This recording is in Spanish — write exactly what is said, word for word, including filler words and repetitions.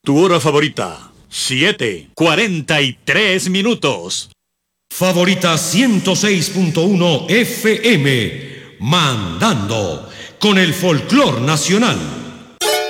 Tu hora favorita, siete, cuarenta y tres minutos. Favorita ciento seis punto uno F M, mandando con el folclor nacional.